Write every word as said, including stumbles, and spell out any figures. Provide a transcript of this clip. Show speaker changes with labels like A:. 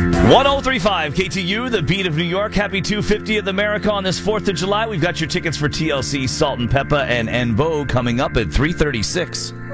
A: one oh three point five K T U, the beat of New York. Happy two hundred fiftieth America on this fourth of July. We've got your tickets for T L C, Salt and Peppa, and En Vogue coming up at three thirty-six.